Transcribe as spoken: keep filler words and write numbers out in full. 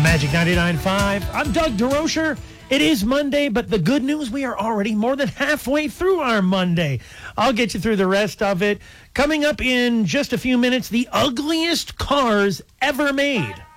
Magic ninety-nine point five. I'm Doug DeRocher. It is Monday, but the good news, we are already more than halfway through our Monday. I'll get you through the rest of it. Coming up in just a few minutes, the ugliest cars ever made.